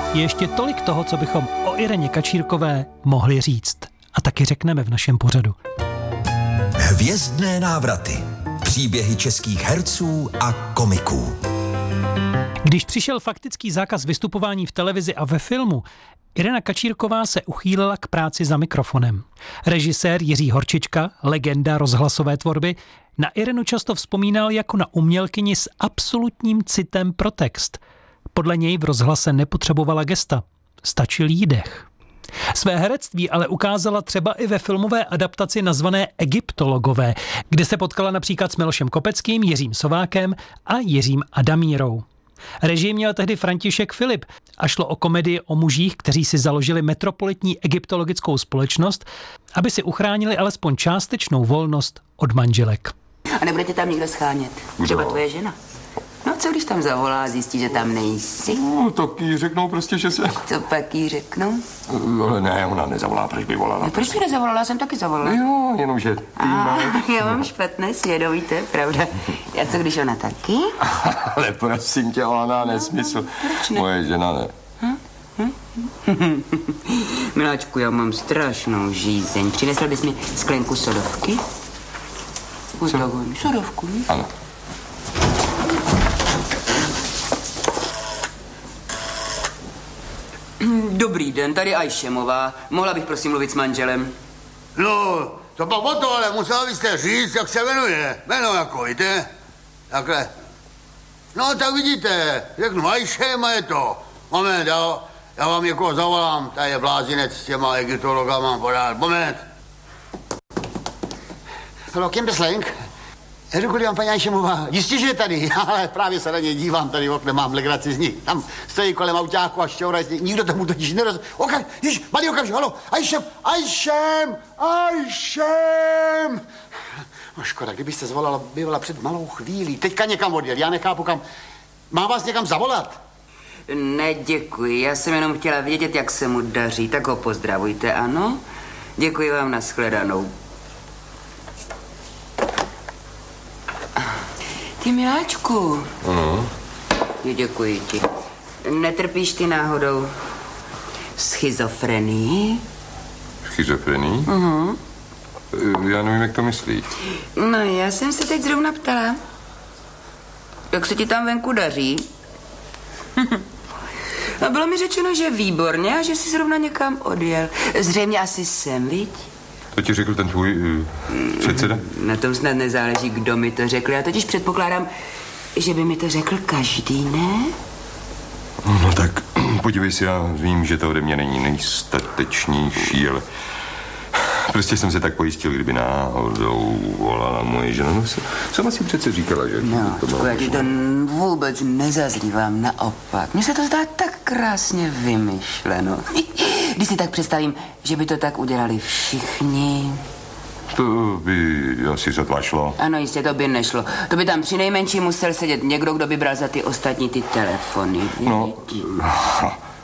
je ještě tolik toho, co bychom o Ireně Kačírkové mohli říct. A taky řekneme v našem pořadu. Hvězdné návraty. Příběhy českých herců a komiků. Když přišel faktický zákaz vystupování v televizi a ve filmu, Irena Kačírková se uchýlila k práci za mikrofonem. Režisér Jiří Horčička, legenda rozhlasové tvorby, na Irenu často vzpomínal jako na umělkyni s absolutním citem pro text. Podle něj v rozhlase nepotřebovala gesta, stačil jí dech. Své herectví ale ukázala třeba i ve filmové adaptaci nazvané Egyptologové, kde se potkala například s Milošem Kopeckým, Jiřím Sovákem a Jiřím Adamírou. Režii měl tehdy František Filip a šlo o komedii o mužích, kteří si založili metropolitní egyptologickou společnost, aby si uchránili alespoň částečnou volnost od manželek. A nebudete tam někdo schánět? Třeba tvoje žena? No co když tam zavolá a zjistí, že tam nejsi? No, tak jí řeknou prostě, že se... Co pak jí řeknou? Ale ne, ona nezavolá, proč by volala? No, proč by nezavolala? Já jsem taky zavolala. Jo, jenomže ty Já mám špatné svědomí, to je pravda. A co když ona taky? Ale prosím tě, ona nesmysl. Proč ne? Moje žena ne. Miláčku, já mám strašnou žízeň. Přinesl bys mi sklenku sodovky? Sodovku. Ano. Dobrý den, tady Ajšemová. Mohla bych prosím mluvit s manželem? No, to pak o to, ale musela byste říct, jak se jmenuje. Jméno jako, víte? Takhle. No, tak vidíte, řeknu Ajšem a je to. Moment, já vám někoho zavolám, tady je blázinec s těma egyptologama podávat. Moment. Haló, Kim Beslenk? Děkuji vám, paní Ajšemová. Jistě, že je tady, ale právě se na něj dívám, tady v okne mám legraci z ní. Tam stojí kolem autáku a šťouraj, nikdo tomu totiž nerozumí. Malý okamžik, halo, Ajšem! No škoda, kdybyste zvolala, bývala před malou chvílí. Teďka někam odjel, já nechápu kam. Mám vás někam zavolat? Ne, děkuji, já jsem jenom chtěla vědět, jak se mu daří, tak ho pozdravujte, ano? Děkuji vám, nashledanou. Ty miláčku. Děkuji ti. Netrpíš ty náhodou schizofrenii? Schizofrenii? Já nevím, jak to myslí. No, já jsem se teď zrovna ptala. Jak se ti tam venku daří? A bylo mi řečeno, že výborně a že jsi zrovna někam odjel. Zřejmě asi sem, viď? To ti řekl ten tvůj předseda? Na tom snad nezáleží, kdo mi to řekl. Já totiž předpokládám, že by mi to řekl každý, ne? No tak, podívej si, já vím, že to ode mě není nejstatečnější, ale prostě jsem se tak pojistil, kdyby náhodou volala moje žena. No, sama si přece říkala, že... No, já ti to vůbec nezazlívám, naopak. Mně se to zdá tak krásně vymyšleno. Když si tak představím, že by to tak udělali všichni. To by asi sotva šlo. Ano, jistě, to by nešlo. To by tam přinejmenším musel sedět někdo, kdo by bral za ty ostatní ty telefony. No,